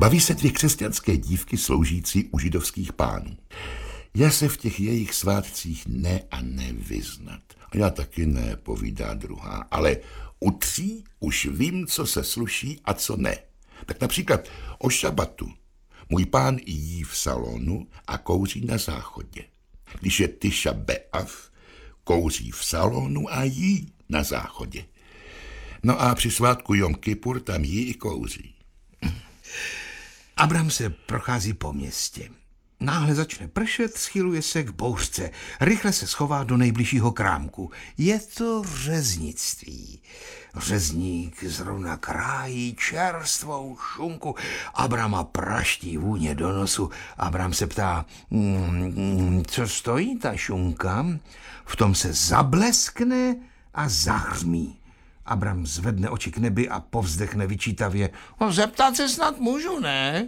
Baví se dvě křesťanské dívky sloužící u židovských pánů. Já se v těch jejich svátcích ne a nevyznat. A já taky ne, povídá druhá, ale u tří už vím, co se sluší a co ne. Tak například o šabatu můj pán jí v salonu a kouří na záchodě. Když je Tisha B'Av, kouří v salonu a jí na záchodě. No a při svátku Jom Kipur tam jí i kouří. Abram se prochází po městě. Náhle začne pršet, schyluje se k bouřce. Rychle se schová do nejbližšího krámku. Je to řeznictví. Řezník zrovna krájí čerstvou šunku. Abrama praští vůně do nosu. Abram se ptá, co stojí ta šunka? V tom se zableskne a zahřmí. Abram zvedne oči k nebi a povzdechne vyčítavě. Zeptat se snad můžu, ne?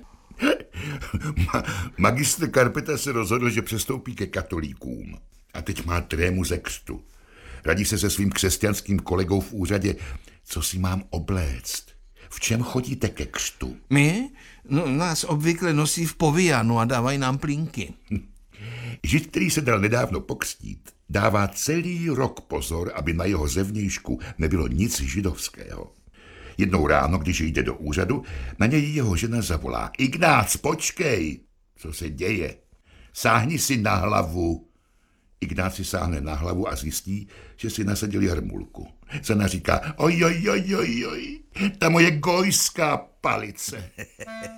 Magistr Karpeta se rozhodl, že přestoupí ke katolíkům. A teď má trému ze křtu. Radí se svým křesťanským kolegou v úřadě, co si mám obléct. V čem chodíte ke křtu? My? No, nás obvykle nosí v povíjanu a dávají nám plínky. Žid, který se dal nedávno pokřtít, dává celý rok pozor, aby na jeho zevnějšku nebylo nic židovského. Jednou ráno, když jde do úřadu, na něj jeho žena zavolá. Ignác, počkej! Co se děje? Sáhni si na hlavu. Ignác si sáhne na hlavu a zjistí, že si nasadil jarmulku. Žena říká, oj, ta moje gojská palice.